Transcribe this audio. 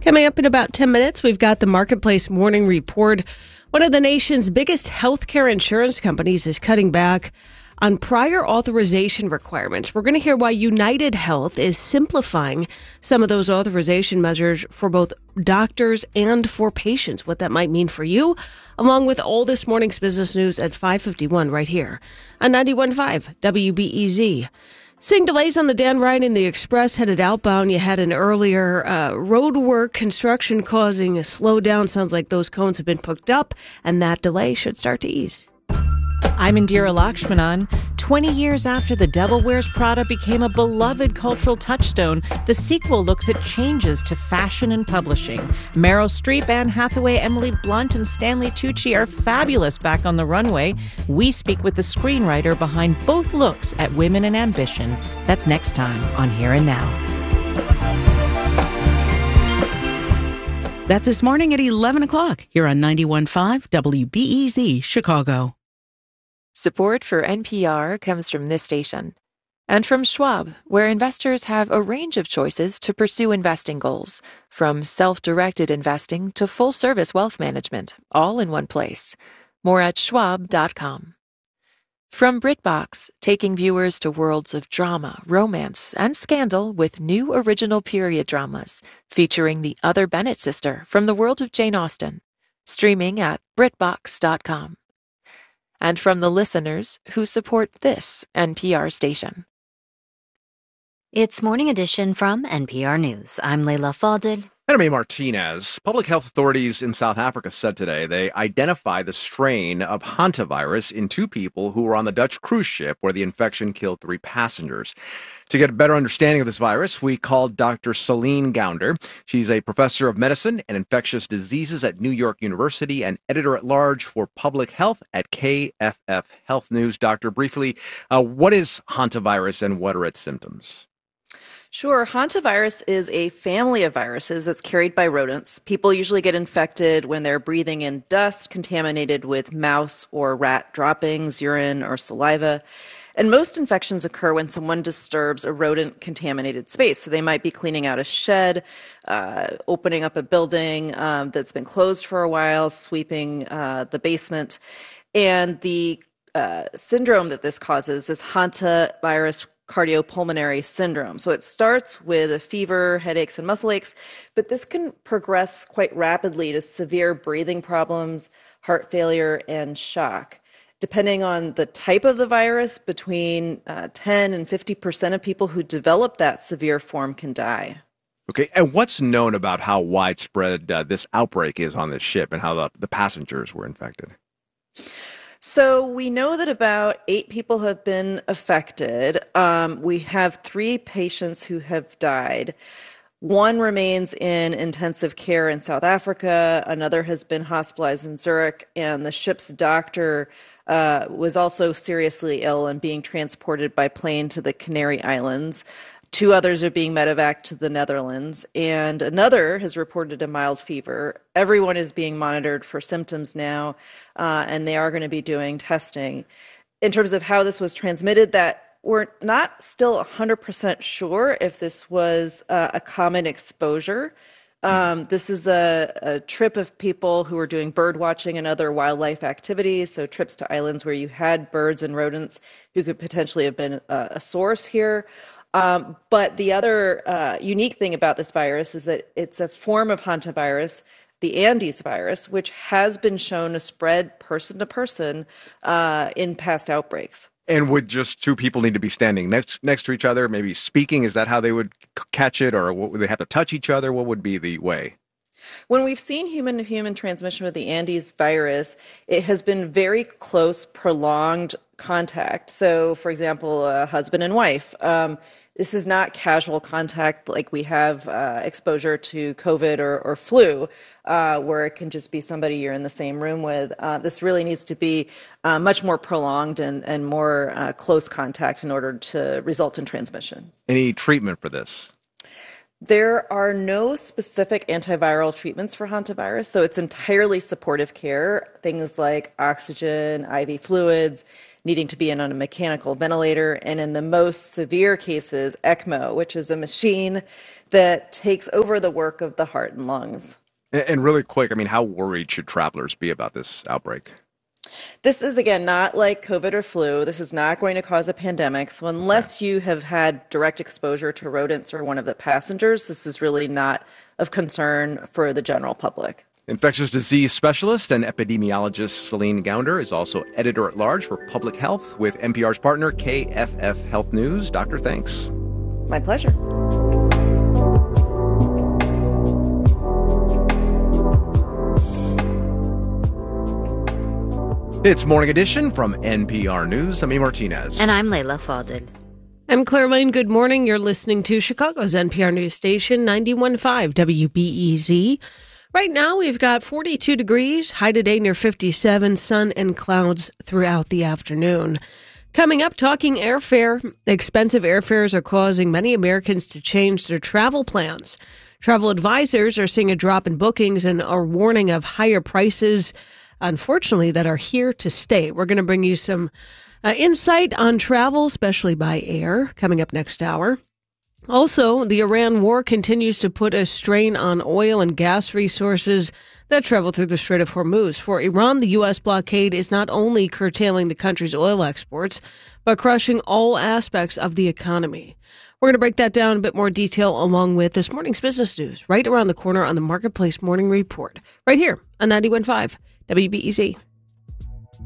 Coming up in about 10 minutes, we've got the Marketplace Morning Report. One of the nation's biggest healthcare insurance companies is cutting back on prior authorization requirements. We're going to hear why United Health is simplifying some of those authorization measures for both doctors and for patients, what that might mean for you, along with all this morning's business news at 5:51 right here on 91.5 WBEZ. Seeing delays on the Dan Ryan and the Express headed outbound. You had an earlier road work construction causing a slowdown. Sounds like those cones have been hooked up, and that delay should start to ease. I'm Indira Lakshmanan. 20 years after The Devil Wears Prada became a beloved cultural touchstone, the sequel looks at changes to fashion and publishing. Meryl Streep, Anne Hathaway, Emily Blunt, and Stanley Tucci are fabulous back on the runway. We speak with the screenwriter behind both looks at Women and Ambition. That's next time on Here and Now. That's this morning at 11 o'clock here on 91.5 WBEZ Chicago. Support for NPR comes from this station and from Schwab, where investors have a range of choices to pursue investing goals, from self-directed investing to full-service wealth management, all in one place. More at schwab.com. From BritBox, taking viewers to worlds of drama, romance, and scandal with new original period dramas featuring the other Bennett sister from the world of Jane Austen. Streaming at BritBox.com. And from the listeners who support this NPR station. It's Morning Edition from NPR News. I'm Leila Fadel. And I'm Martinez. Public health authorities in South Africa said today they identified the strain of hantavirus in two people who were on the Dutch cruise ship where the infection killed 3 passengers. To get a better understanding of this virus, we called Dr. Celine Gounder. She's a professor of medicine and infectious diseases at New York University and editor-at-large for public health at KFF Health News. Doctor, briefly, what is hantavirus and what are its symptoms? Sure. Hantavirus is a family of viruses that's carried by rodents. People usually get infected when they're breathing in dust contaminated with mouse or rat droppings, urine, or saliva. And most infections occur when someone disturbs a rodent-contaminated space. So they might be cleaning out a shed, opening up a building that's been closed for a while, sweeping the basement. And the syndrome that this causes is hantavirus cardiopulmonary syndrome. So it starts with a fever, headaches, and muscle aches, but this can progress quite rapidly to severe breathing problems, heart failure, and shock. Depending on the type of the virus, between 10 and 50% of people who develop that severe form can die. Okay, and what's known about how widespread this outbreak is on this ship and how the passengers were infected? So we know that about 8 people have been affected. We have 3 patients who have died. 1 remains in intensive care in South Africa. Another has been hospitalized in Zurich, and the ship's doctor was also seriously ill and being transported by plane to the Canary Islands. 2 others are being medevac to the Netherlands, and another has reported a mild fever. Everyone is being monitored for symptoms now, and they are going to be doing testing. In terms of how this was transmitted, that we're not still 100% sure if this was a common exposure. This is a trip of people who are doing bird watching and other wildlife activities, so trips to islands where you had birds and rodents who could potentially have been a source here. But the other unique thing about this virus is that it's a form of hantavirus, the Andes virus, which has been shown to spread person to person in past outbreaks. And would just 2 people need to be standing next to each other, maybe speaking? Is that how they would catch it, or would they have to touch each other? What would be the way? When we've seen human-to-human transmission with the Andes virus, it has been very close, prolonged contact. So, for example, a husband and wife. This is not casual contact like we have exposure to COVID or flu, where it can just be somebody you're in the same room with. This really needs to be much more prolonged and more close contact in order to result in transmission. Any treatment for this? There are no specific antiviral treatments for hantavirus, so it's entirely supportive care, things like oxygen, IV fluids, needing to be on a mechanical ventilator, and in the most severe cases, ECMO, which is a machine that takes over the work of the heart and lungs. And really quick, I mean, how worried should travelers be about this outbreak? This is, again, not like COVID or flu. This is not going to cause a pandemic. So unless you have had direct exposure to rodents or one of the passengers, this is really not of concern for the general public. Infectious disease specialist and epidemiologist Celine Gounder is also editor-at-large for Public Health with NPR's partner, KFF Health News. Doctor, thanks. My pleasure. It's Morning Edition from NPR News. I'm E. Martinez. And I'm Layla Fadel. I'm Claire Lane. Good morning. You're listening to Chicago's NPR news station, 91.5 WBEZ. Right now, we've got 42 degrees, high today near 57, sun and clouds throughout the afternoon. Coming up, talking airfare. Expensive airfares are causing many Americans to change their travel plans. Travel advisors are seeing a drop in bookings and are warning of higher prices, unfortunately, that are here to stay. We're going to bring you some insight on travel, especially by air, coming up next hour. Also, the Iran war continues to put a strain on oil and gas resources that travel through the Strait of Hormuz. For Iran, the U.S. blockade is not only curtailing the country's oil exports, but crushing all aspects of the economy. We're going to break that down in a bit more detail along with this morning's business news right around the corner on the Marketplace Morning Report, right here on 91.5 WBEZ.